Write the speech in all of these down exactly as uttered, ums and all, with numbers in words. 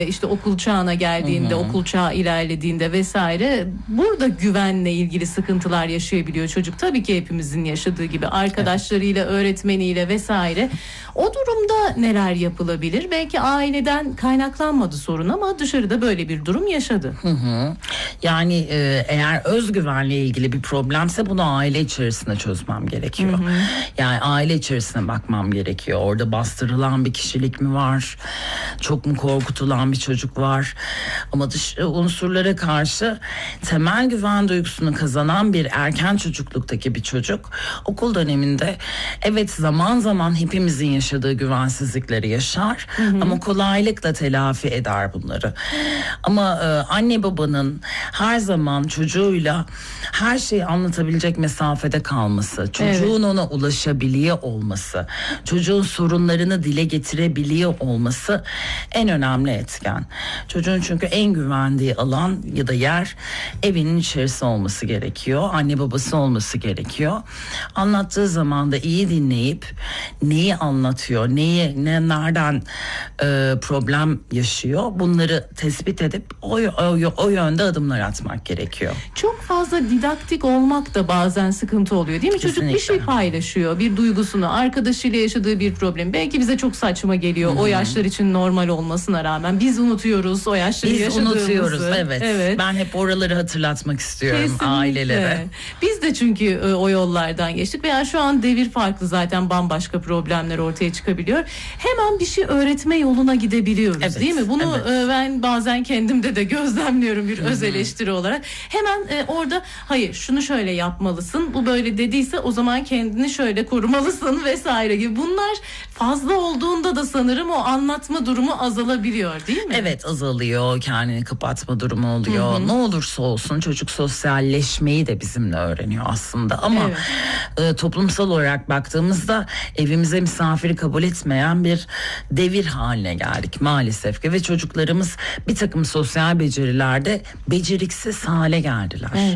İşte okul çağına geldiğinde, hı hı. okul çağı ilerlediğinde vesaire, burada güvenle ilgili sıkıntılar yaşayabiliyor çocuk. Tabii ki hepimizin yaşadığı gibi arkadaşlarıyla, evet. öğretmeniyle vesaire. O durumda neler yapılabilir? Belki aileden kaynaklanmadı sorun ama dışarıda böyle bir durum yaşadı. Hı hı. Yani e, eğer özgüvenle ilgili bir problemse bunu aile içerisinde çözmem gerekiyor. Hı hı. Yani aile içerisine bakmam gerekiyor. Orada bastırılan bir kişilik mi var? Çok mu korkutulan bir çocuk var? Ama dış unsurlara karşı temel güven duygusunu kazanan bir erken çocukluktaki bir çocuk okul döneminde evet zaman zaman hepimizin yaşadığı güvensizlikleri yaşar, hı hı. ama kolaylıkla telafi eder bunları. Ama e, anne babanın her zaman çocuğuyla her şeyi anlatabilecek mesafede kalması, çocuğun evet. ona ulaşabiliyor olması, çocuğun sorunlarını dile getirebiliyor olması en önemli etken. Çocuğun çünkü en güvendiği alan ya da yer evinin içerisi olması gerekiyor. Anne babası olması gerekiyor. Anlattığı zaman da iyi dinleyip neyi anlatıyor, neyi, ne, nereden e, problem yaşıyor, bunları tespit edip o, o, o yönde adımlar atmak gerekiyor. Çok fazla didaktik olmak da bazen sıkıntı oluyor değil mi? Kesinlikle. Çocuk bir şey paylaşıyor, bir duygusunu, arkadaşıyla yaşadığı bir problem. Belki bize çok saçma geliyor. Hı-hı. O yaşlar için normal olmasına rağmen biz unutuyoruz o yaşları biz yaşadığımızı. Biz unutuyoruz evet. evet. Ben hep oraları hatırlatmak istiyorum. Kesinlikle. Ailelere. Biz de çünkü o yollardan geçtik veya şu an devir farklı, zaten bambaşka problemler ortaya çıkabiliyor. Hemen bir şey öğretme yoluna gidebiliyoruz, evet, değil mi? Bunu evet. ben bazen kendimde de gözlemliyorum bir Hı-hı. öz eleştiri olarak. Hemen e, orada hayır şunu şöyle yapmalısın, bu böyle dediyse o zaman kendini şöyle korumalısın vesaire gibi. Bunlar fazla olduğunda da sanırım o anlatma durumu azalabiliyor değil mi? Evet, azalıyor, kendini kapatma durumu oluyor. Hı-hı. Ne olursa olsun çocuk sosyalleşmeyi de bizimle öğreniyor aslında ama evet. e, toplumsal olarak baktığımızda evimize misafiri kabul etmeyen bir devir haline geldik maalesef ki ve çocuklarımız bir takım sosyal becerilerde beceriksiz hale geldiler. Evet.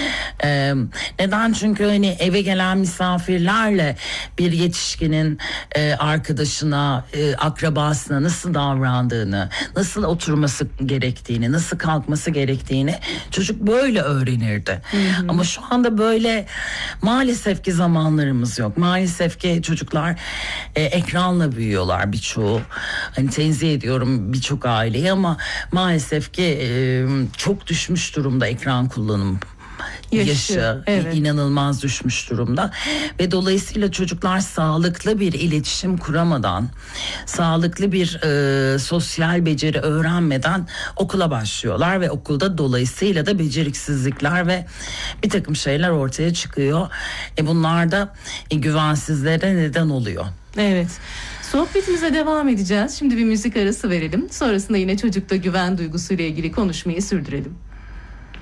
Ee, neden? Çünkü hani eve gelen misafirlerle bir yetişkinin e, arkadaşına, e, akrabasına nasıl davrandığını, nasıl oturması gerektiğini, nasıl kalkması gerektiğini çocuk böyle öğrenirdi. Hı hı. Ama şu anda böyle maalesef ki zamanlarımız yok. Maalesef ki çocuklar e, ekranla büyüyorlar birçoğu. Hani tenzih ediyorum birçok aileyi ama maalesef ki e, çok düşmüş durumda ekran kullanımı. Yaşı, yaşı evet. inanılmaz düşmüş durumda ve dolayısıyla çocuklar sağlıklı bir iletişim kuramadan, sağlıklı bir e, sosyal beceri öğrenmeden okula başlıyorlar ve okulda dolayısıyla da beceriksizlikler ve bir takım şeyler ortaya çıkıyor. E bunlar da e, güvensizlere neden oluyor. Evet. Sohbetimize devam edeceğiz. Şimdi bir müzik arası verelim. Sonrasında yine çocukta güven duygusuyla ilgili konuşmayı sürdürelim.